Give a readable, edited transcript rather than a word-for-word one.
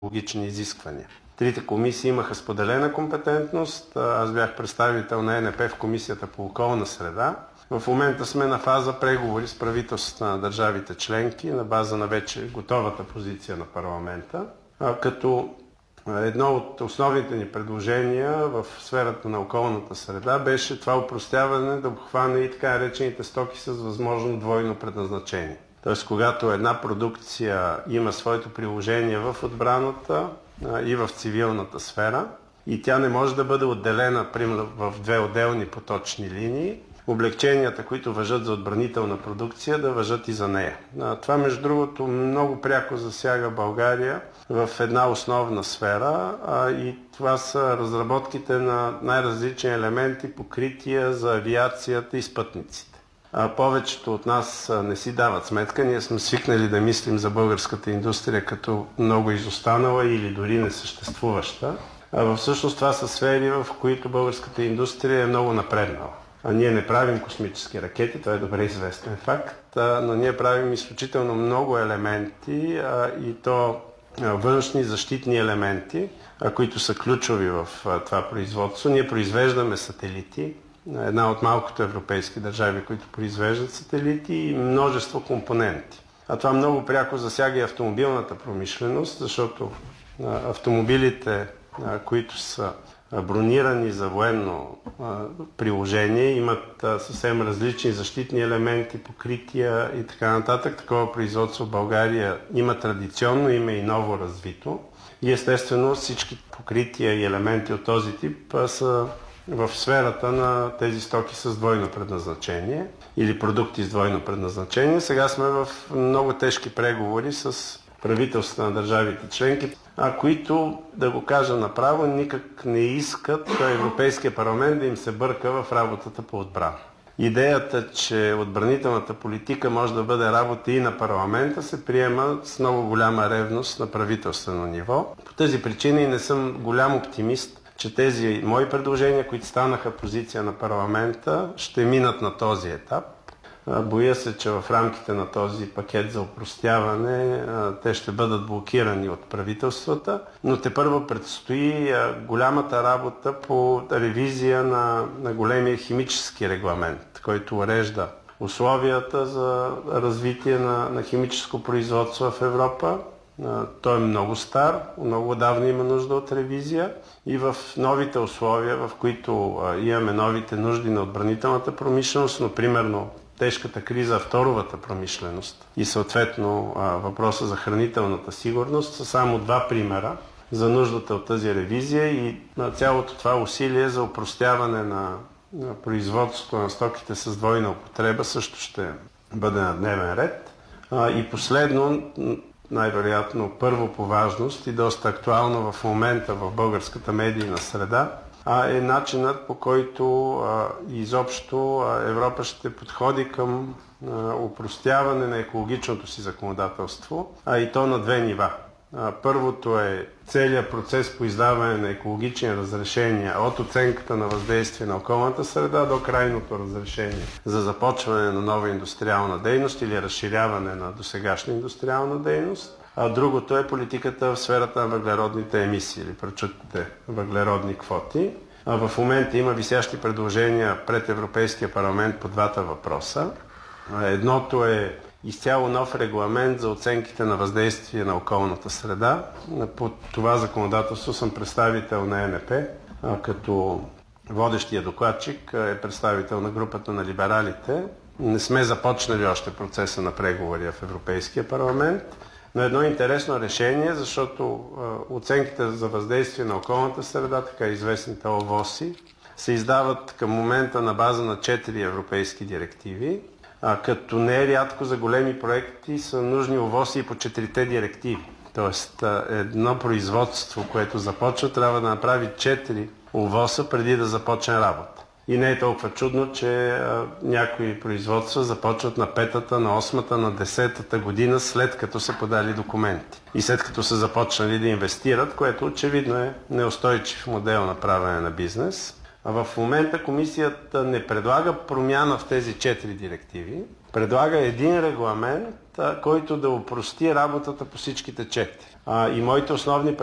екологични изисквания. Трите комисии имаха споделена компетентност. Аз бях представител на ЕНП в Комисията по околна среда. В момента сме на фаза преговори с правителството на държавите членки на база на вече готовата позиция на парламента, като едно от основните ни предложения в сферата на околната среда беше това опростяване да обхване и така наречените стоки с възможно двойно предназначение. Тоест, когато една продукция има своето приложение в отбраната и в цивилната сфера и тя не може да бъде отделена примерно в две отделни поточни линии, облекченията, които важат за отбранителна продукция, да важат и за нея. Това, между другото, много пряко засяга България в една основна сфера и това са разработките на най-различни елементи, покрития за авиацията и спътниците. Повечето от нас не си дават сметка. Ние сме свикнали да мислим за българската индустрия като много изостанала или дори несъществуваща. Всъщност това са сфери, в които българската индустрия е много напреднала. Ние не правим космически ракети, това е добре известен факт, но ние правим изключително много елементи и то външни защитни елементи, които са ключови в това производство. Ние произвеждаме сателити, една от малкото европейски държави, които произвеждат сателити и множество компоненти. Това много пряко засяга и автомобилната промишленост, защото автомобилите, които са бронирани за военно приложение, имат съвсем различни защитни елементи, покрития и така нататък. Такова производство в България има традиционно, има и ново развито. И естествено всички покрития и елементи от този тип са в сферата на тези стоки с двойно предназначение или продукти с двойно предназначение. Сега сме в много тежки преговори с правителствата на държавите членки, които, да го кажа направо, никак не искат Европейския парламент да им се бърка в работата по отбрана. Идеята, че отбранителната политика може да бъде работа и на парламента, се приема с много голяма ревност на правителствено ниво. По тази причина и не съм голям оптимист, че тези мои предложения, които станаха позиция на парламента, ще минат на този етап. Боя се, че в рамките на този пакет за опростяване те ще бъдат блокирани от правителствата, но тепърва предстои голямата работа по ревизия на големия химически регламент, който урежда условията за развитие на химическо производство в Европа. Той е много стар, много отдавна има нужда от ревизия и в новите условия, в които имаме новите нужди на отбранителната промишленост, но примерно тежката криза в торовата промишленост и съответно въпроса за хранителната сигурност са само два примера за нуждата от тази ревизия и цялото това усилие за опростяване на производството на стоките с двойна употреба също ще бъде на дневен ред. И последно, най-вероятно първо по важност и доста актуално в момента в българската медийна среда, е начинът, по който изобщо Европа ще подходи към опростяване на екологичното си законодателство, и то на две нива. Първото е целият процес по издаване на екологични разрешения от оценката на въздействие на околната среда до крайното разрешение за започване на нова индустриална дейност или разширяване на досегашна индустриална дейност. Другото е политиката в сферата на въглеродните емисии или прочутите въглеродни квоти. В момента има висящи предложения пред Европейския парламент по двата въпроса. Едното е изцяло нов регламент за оценките на въздействие на околната среда. По това законодателство съм представител на ЕНП, като водещия докладчик е представител на групата на либералите. Не сме започнали още процеса на преговори в Европейския парламент, но едно интересно решение, защото оценките за въздействие на околната среда, така известните ОВОСи, се издават към момента на база на 4 европейски директиви, като не рядко за големи проекти са нужни ОВОСи и по 4-те директиви. Тоест едно производство, което започва, трябва да направи 4 ОВОСа преди да започне работа. И не е толкова чудно, че някои производства започват на 5-та, на 8-та, на 10-та година, след като са подали документи. И след като са започнали да инвестират, което очевидно е неустойчив модел на правене на бизнес. В момента комисията не предлага промяна в тези 4 директиви, предлага един регламент, който да опрости работата по всичките 4. И моите основни